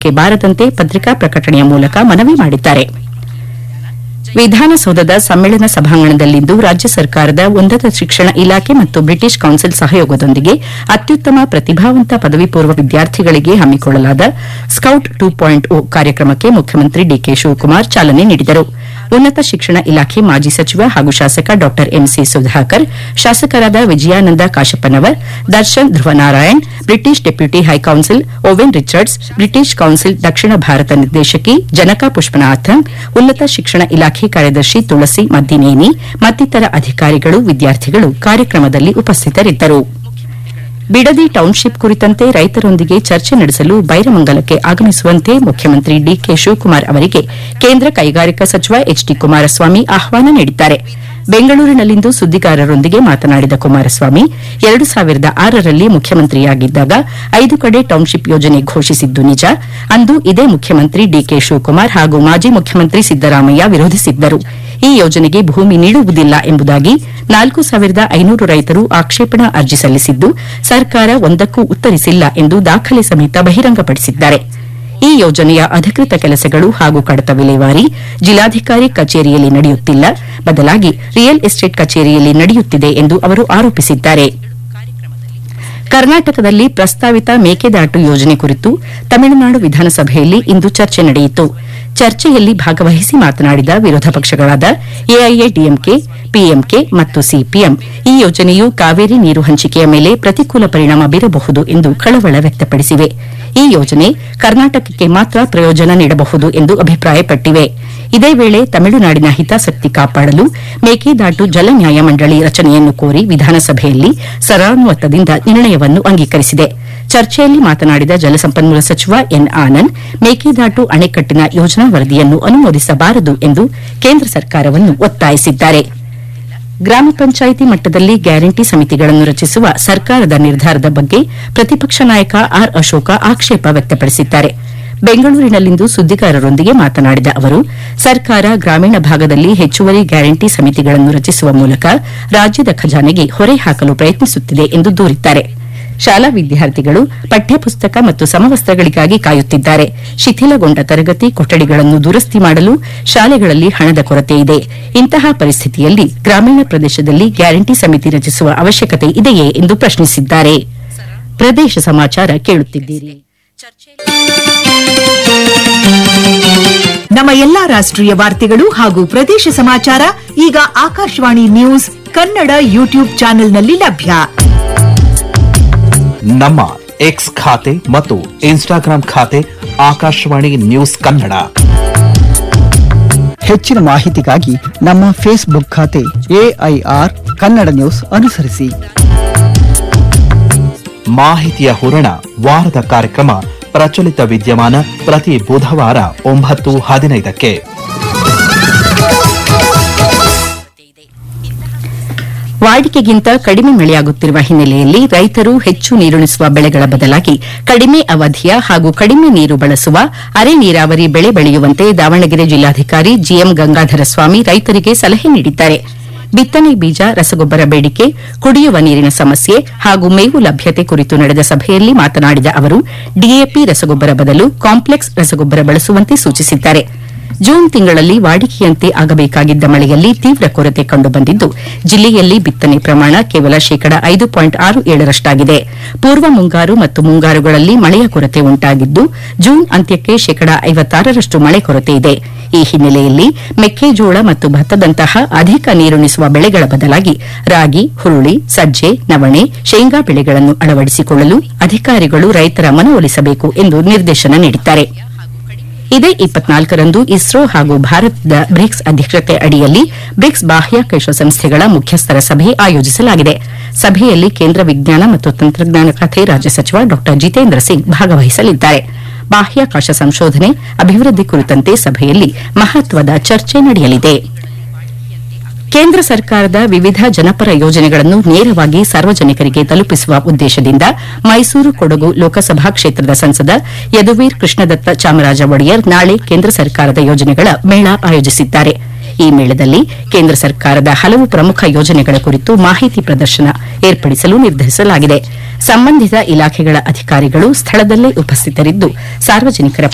ಅನುಷ್ಠಾನಕ್ಕೆ ಬಾರದಂತೆ ಪತ್ರಿಕಾ ಪ್ರಕಟಣೆಯ ಮೂಲಕ ಮನವಿ ಮಾಡಿದ್ದಾರೆ. ವಿಧಾನಸೌಧದ ಸಮ್ಮೇಳನ ಸಭಾಂಗಣದಲ್ಲಿಂದು ರಾಜ್ಯ ಸರ್ಕಾರದ ಉನ್ನತ ಶಿಕ್ಷಣ ಇಲಾಖೆ ಮತ್ತು ಬ್ರಿಟಿಷ್ ಕೌನ್ಸಿಲ್ ಸಹಯೋಗದೊಂದಿಗೆ ಅತ್ಯುತ್ತಮ ಪ್ರತಿಭಾವಂತ ಪದವಿ ಪೂರ್ವ ವಿದ್ಯಾರ್ಥಿಗಳಿಗೆ ಹಮ್ಮಿಕೊಳ್ಳಲಾದ ಸ್ಕೌಟ್ 2.0 ಕಾರ್ಯಕ್ರಮಕ್ಕೆ ಮುಖ್ಯಮಂತ್ರಿ ಡಿಕೆ ಶಿವಕುಮಾರ್ ಚಾಲನೆ ನೀಡಿದರು. ಉನ್ನತ ಶಿಕ್ಷಣ ಇಲಾಖೆ ಮಾಜಿ ಸಚಿವ ಹಾಗೂ ಶಾಸಕ ಡಾ ಎಂಸಿ ಸುಧಾಕರ್, ಶಾಸಕರಾದ Vijayananda Kashappanavar, Darshan Dhruvanarayan, British deputy ಹೈಕೌನ್ಸಿಲ್ oven Richards, British council ದಕ್ಷಿಣ ಭಾರತ ನಿರ್ದೇಶಕಿ ಜನಕಾ ಪುಷ್ಪನಾಥನ್, ಉನ್ನತ ಶಿಕ್ಷಣ ಇಲಾಖೆ ಕಾರ್ಯದರ್ಶಿ ತುಳಸಿ ಮದ್ದಿನೇನಿ ಮತ್ತಿತರ ಅಧಿಕಾರಿಗಳು, ವಿದ್ಯಾರ್ಥಿಗಳು ಕಾರ್ಯಕ್ರಮದಲ್ಲಿ ಉಪಸ್ಥಿತರಿದ್ದರು. ಬಿಡದಿ ಟೌನ್ಶಿಪ್ ಕುರಿತಂತೆ ರೈತರೊಂದಿಗೆ ಚರ್ಚೆ ನಡೆಸಲು ಬೈರಮಂಗಲಕ್ಕೆ ಆಗಮಿಸುವಂತೆ ಮುಖ್ಯಮಂತ್ರಿ ಡಿಕೆ ಶಿವಕುಮಾರ್ ಅವರಿಗೆ ಕೇಂದ್ರ ಕೈಗಾರಿಕಾ ಸಚಿವ ಎಚ್ ಡಿ ಕುಮಾರಸ್ವಾಮಿ ಆಹ್ವಾನ ನೀಡಿದ್ದಾರೆ. ಬೆಂಗಳೂರಿನಲ್ಲಿಂದು ಸುದ್ದಿಗಾರರೊಂದಿಗೆ ಮಾತನಾಡಿದ ಕುಮಾರಸ್ವಾಮಿ, 2006ರಲ್ಲಿ ಮುಖ್ಯಮಂತ್ರಿಯಾಗಿದ್ದಾಗ 5 ಕಡೆ ಟೌನ್ಶಿಪ್ ಯೋಜನೆ ಘೋಷಿಸಿದ್ದು ನಿಜ. ಅಂದು ಇದೇ ಮುಖ್ಯಮಂತ್ರಿ ಡಿಕೆ ಶಿವಕುಮಾರ್ ಹಾಗೂ ಮಾಜಿ ಮುಖ್ಯಮಂತ್ರಿ ಸಿದ್ದರಾಮಯ್ಯ ವಿರೋಧಿಸಿದ್ದರು. ಈ ಯೋಜನೆಗೆ ಭೂಮಿ ನೀಡುವುದಿಲ್ಲ ಎಂಬುದಾಗಿ 4500 ರೈತರು ಆಕ್ಷೇಪಣಾ ಅರ್ಜಿ ಸಲ್ಲಿಸಿದ್ದು ಸರ್ಕಾರ ಒಂದಕ್ಕೂ ಉತ್ತರಿಸಿಲ್ಲ ಎಂದು ದಾಖಲೆ ಸಮೇತ ಬಹಿರಂಗಪಡಿಸಿದ್ದಾರೆ. ಈ ಯೋಜನೆಯ ಅಧಿಕೃತ ಕೆಲಸಗಳು ಹಾಗೂ ಕಡತ ವಿಲೇವಾರಿ ಜಿಲ್ಲಾಧಿಕಾರಿ ಕಚೇರಿಯಲ್ಲಿ ನಡೆಯುತ್ತಿಲ್ಲ, ಬದಲಾಗಿ ರಿಯಲ್ ಎಸ್ಟೇಟ್ ಕಚೇರಿಯಲ್ಲಿ ನಡೆಯುತ್ತಿದೆ ಎಂದು ಅವರು ಆರೋಪಿಸಿದ್ದಾರೆ. ಕರ್ನಾಟಕದಲ್ಲಿ ಪ್ರಸ್ತಾವಿತ ಮೇಕೆದಾಟು ಯೋಜನೆ ಕುರಿತು ತಮಿಳುನಾಡು ವಿಧಾನಸಭೆಯಲ್ಲಿ ಇಂದು ಚರ್ಚೆ ನಡೆಯಿತು. ಚರ್ಚೆಯಲ್ಲಿ ಭಾಗವಹಿಸಿ ಮಾತನಾಡಿದ ವಿರೋಧ ಪಕ್ಷಗಳಾದ ಎಐಎಡಿಎಂಕೆ, ಪಿಎಂಕೆ ಮತ್ತು ಸಿಪಿಎಂ, ಈ ಯೋಜನೆಯು ಕಾವೇರಿ ನೀರು ಹಂಚಿಕೆಯ ಮೇಲೆ ಪ್ರತಿಕೂಲ ಪರಿಣಾಮ ಬೀರಬಹುದು ಎಂದು ಕಳವಳ ವ್ಯಕ್ತಪಡಿಸಿವೆ. ಈ ಯೋಜನೆ ಕರ್ನಾಟಕಕ್ಕೆ ಮಾತ್ರ ಪ್ರಯೋಜನ ನೀಡಬಹುದು ಎಂದು ಅಭಿಪ್ರಾಯಪಟ್ಟಿವೆ. ಇದೇ ವೇಳೆ ತಮಿಳುನಾಡಿನ ಹಿತಾಸಕ್ತಿ ಕಾಪಾಡಲು ಮೇಕೆದಾಟು ಜಲ ನ್ಯಾಯಮಂಡಳಿ ರಚನೆಯನ್ನು ಕೋರಿ ವಿಧಾನಸಭೆಯಲ್ಲಿ ಸರ್ವಾನುಮತದಿಂದ ನಿರ್ಣಯವನ್ನು ಅಂಗೀಕರಿಸಿದೆ. ಚರ್ಚೆಯಲ್ಲಿ ಮಾತನಾಡಿದ ಜಲಸಂಪನ್ಮೂಲ ಸಚಿವ ಎನ್ ಆನಂದ್, ಮೇಕೆದಾಟು ಅಣೆಕಟ್ಟಿನ ಯೋಜನಾ ವರದಿಯನ್ನು ಅನುಮೋದಿಸಬಾರದು ಎಂದು ಕೇಂದ್ರ ಸರ್ಕಾರವನ್ನು ಒತ್ತಾಯಿಸಿದ್ದಾರೆ. ಗ್ರಾಮ ಪಂಚಾಯಿತಿ ಮಟ್ಟದಲ್ಲಿ ಗ್ಯಾರಂಟಿ ಸಮಿತಿಗಳನ್ನು ರಚಿಸುವ ಸರ್ಕಾರದ ನಿರ್ಧಾರದ ಬಗ್ಗೆ ಪ್ರತಿಪಕ್ಷ ನಾಯಕ ಆರ್ ಅಶೋಕ ಆಕ್ಷೇಪ ವ್ಯಕ್ತಪಡಿಸಿದ್ದಾರೆ. ಬೆಂಗಳೂರಿನಲ್ಲಿಂದು ಸುದ್ದಿಗಾರರೊಂದಿಗೆ ಮಾತನಾಡಿದ ಅವರು, ಸರ್ಕಾರ ಗ್ರಾಮೀಣ ಭಾಗದಲ್ಲಿ ಹೆಚ್ಚುವರಿ ಗ್ಯಾರಂಟಿ ಸಮಿತಿಗಳನ್ನು ರಚಿಸುವ ಮೂಲಕ ರಾಜ್ಯದ ಖಜಾನೆಗೆ ಹೊರೆ ಹಾಕಲು ಪ್ರಯತ್ನಿಸುತ್ತಿದೆ ಎಂದು ದೂರಿದ್ದಾರೆ. ಶಾಲಾ ವಿದ್ಯಾರ್ಥಿಗಳು ಪಠ್ಯಪುಸ್ತಕ ಮತ್ತು ಸಮವಸ್ತ್ರಗಳಿಗಾಗಿ ಕಾಯುತ್ತಿದ್ದಾರೆ. ಶಿಥಿಲಗೊಂಡ ತರಗತಿ ಕೊಠಡಿಗಳನ್ನು ದುರಸ್ತಿ ಮಾಡಲು ಶಾಲೆಗಳಲ್ಲಿ ಹಣದ ಕೊರತೆ ಇದೆ. ಇಂತಹ ಪರಿಸ್ಥಿತಿಯಲ್ಲಿ ಗ್ರಾಮೀಣ ಪ್ರದೇಶದಲ್ಲಿ ಗ್ಯಾರಂಟಿ ಸಮಿತಿ ರಚಿಸುವ ಅವಶ್ಯಕತೆ ಇದೆಯೇ ಎಂದು ಪ್ರಶ್ನಿಸಿದ್ದಾರೆ. ಪ್ರದೇಶ ಸಮಾಚಾರ ಕೇಳುತ್ತಿದ್ದೀರಿ. ನಮ್ಮ ಎಲ್ಲಾ ರಾಷ್ಟ್ರೀಯ ವಾರ್ತೆಗಳು ಹಾಗೂ ಪ್ರದೇಶ ಸಮಾಚಾರ ಈಗ ಆಕಾಶವಾಣಿ ನ್ಯೂಸ್ ಕನ್ನಡ ಯೂಟ್ಯೂಬ್ ಚಾನೆಲ್ನಲ್ಲಿ ಲಭ್ಯ. ನಮ್ಮ ಎಕ್ಸ್ ಖಾತೆ ಮತ್ತು ಇನ್ಸ್ಟಾಗ್ರಾಂ ಖಾತೆ ಆಕಾಶವಾಣಿ ನ್ಯೂಸ್ ಕನ್ನಡ. ಹೆಚ್ಚಿನ ಮಾಹಿತಿಗಾಗಿ ನಮ್ಮ ಫೇಸ್ಬುಕ್ ಖಾತೆ ಎಐಆರ್ ಕನ್ನಡ ನ್ಯೂಸ್ ಅನುಸರಿಸಿ. ಮಾಹಿತಿಯ ಹೂರಣ ವಾರದ ಕಾರ್ಯಕ್ರಮ ಪ್ರಚಲಿತ ವಿದ್ಯಮಾನ ಪ್ರತಿ ಬುಧವಾರ 9:15ಕ್ಕೆ. ವಾಡಿಕೆಗಿಂತ ಕಡಿಮೆ ಮಳೆಯಾಗುತ್ತಿರುವ ಹಿನ್ನೆಲೆಯಲ್ಲಿ ರೈತರು ಹೆಚ್ಚು ನೀರುಣಿಸುವ ಬೆಳೆಗಳ ಬದಲಾಗಿ ಕಡಿಮೆ ಅವಧಿಯ ಹಾಗೂ ಕಡಿಮೆ ನೀರು ಬಳಸುವ ಅರೆ ನೀರಾವರಿ ಬೆಳೆ ಬೆಳೆಯುವಂತೆ ದಾವಣಗೆರೆ ಜಿಲ್ಲಾಧಿಕಾರಿ ಜಿಎಂ ಗಂಗಾಧರ ಸ್ವಾಮಿ ರೈತರಿಗೆ ಸಲಹೆ ನೀಡಿದ್ದಾರೆ. ಬಿತ್ತನೆ ಬೀಜ, ರಸಗೊಬ್ಬರ ಬೇಡಿಕೆ, ಕುಡಿಯುವ ನೀರಿನ ಸಮಸ್ಯೆ ಹಾಗೂ ಮೇವು ಲಭ್ಯತೆ ಕುರಿತು ನಡೆದ ಸಭೆಯಲ್ಲಿ ಮಾತನಾಡಿದ ಅವರು, ಡಿಎಪಿ ರಸಗೊಬ್ಬರ ಬದಲು ಕಾಂಪ್ಲೆಕ್ಸ್ ರಸಗೊಬ್ಬರ ಬಳಸುವಂತೆ ಸೂಚಿಸಿದ್ದಾರೆ. ಜೂನ್ ತಿಂಗಳಲ್ಲಿ ವಾಡಿಕೆಯಂತೆ ಆಗಬೇಕಾಗಿದ್ದ ಮಳೆಯಲ್ಲಿ ತೀವ್ರ ಕೊರತೆ ಕಂಡುಬಂದಿದ್ದು, ಜಿಲ್ಲೆಯಲ್ಲಿ ಬಿತ್ತನೆ ಪ್ರಮಾಣ ಕೇವಲ ಶೇಕಡಾ 5.67ರಷ್ಟಾಗಿದೆ. ಪೂರ್ವ ಮುಂಗಾರು ಮತ್ತು ಮುಂಗಾರುಗಳಲ್ಲಿ ಮಳೆಯ ಕೊರತೆ ಉಂಟಾಗಿದ್ದು, ಜೂನ್ ಅಂತ್ಯಕ್ಕೆ ಶೇಕಡಾ 56ರಷ್ಟು ಮಳೆ ಕೊರತೆ ಇದೆ. ಈ ಹಿನ್ನೆಲೆಯಲ್ಲಿ ಮೆಕ್ಕೆಜೋಳ ಮತ್ತು ಭತ್ತದಂತಹ ಅಧಿಕ ನೀರುಣಿಸುವ ಬೆಳೆಗಳ ಬದಲಾಗಿ ರಾಗಿ, ಹುರುಳಿ, ಸಜ್ಜೆ, ನವಣೆ, ಶೇಂಗಾ ಬೆಳೆಗಳನ್ನು ಅಳವಡಿಸಿಕೊಳ್ಳಲು ಅಧಿಕಾರಿಗಳು ರೈತರ ಮನವೊಲಿಸಬೇಕು ಎಂದು ನಿರ್ದೇಶನ ನೀಡಿದ್ದಾರೆ. ಇದೇ 24ರಂದು ಇಸ್ರೋ ಹಾಗೂ ಭಾರತದ ಬ್ರಿಕ್ಸ್ ಅಧ್ಯಕ್ಷತೆ ಅಡಿಯಲ್ಲಿ ಬ್ರಿಕ್ಸ್ ಬಾಹ್ಯಾಕಾಶ ಸಂಸ್ಥೆಗಳ ಮುಖ್ಯಸ್ಥರ ಸಭೆ ಆಯೋಜಿಸಲಾಗಿದೆ. ಸಭೆಯಲ್ಲಿ ಕೇಂದ್ರ ವಿಜ್ಞಾನ ಮತ್ತು ತಂತ್ರಜ್ಞಾನ ಖಾತೆ ರಾಜ್ಯ ಸಚಿವ ಡಾ ಜಿತೇಂದ್ರ ಸಿಂಗ್ ಭಾಗವಹಿಸಲಿದ್ದಾರೆ. ಬಾಹ್ಯಾಕಾಶ ಸಂಶೋಧನೆ, ಅಭಿವೃದ್ಧಿ ಕುರಿತಂತೆ ಸಭೆಯಲ್ಲಿ ಮಹತ್ವದ ಚರ್ಚೆ ನಡೆಯಲಿದೆ. ಕೇಂದ್ರ ಸರ್ಕಾರದ ವಿವಿಧ ಜನಪರ ಯೋಜನೆಗಳನ್ನು ನೇರವಾಗಿ ಸಾರ್ವಜನಿಕರಿಗೆ ತಲುಪಿಸುವ ಉದ್ದೇಶದಿಂದ ಮೈಸೂರು ಕೊಡಗು ಲೋಕಸಭಾ ಕ್ಷೇತ್ರದ ಸಂಸದ ಯದುವೀರ್ ಕೃಷ್ಣದತ್ತ ಚಾಮರಾಜ ಒಡೆಯರ್ ನಾಳೆ ಕೇಂದ್ರ ಸರ್ಕಾರದ ಯೋಜನೆಗಳ ಮೇಳ ಆಯೋಜಿಸಿದ್ದಾರೆ. ಈ ಮೇಳದಲ್ಲಿ ಕೇಂದ್ರ ಸರ್ಕಾರದ ಹಲವು ಪ್ರಮುಖ ಯೋಜನೆಗಳ ಕುರಿತು ಮಾಹಿತಿ ಪ್ರದರ್ಶನ ಏರ್ಪಡಿಸಲು ನಿರ್ಧರಿಸಲಾಗಿದೆ. ಸಂಬಂಧಿತ ಇಲಾಖೆಗಳ ಅಧಿಕಾರಿಗಳು ಸ್ಥಳದಲ್ಲೇ ಉಪಸ್ಥಿತರಿದ್ದು ಸಾರ್ವಜನಿಕರ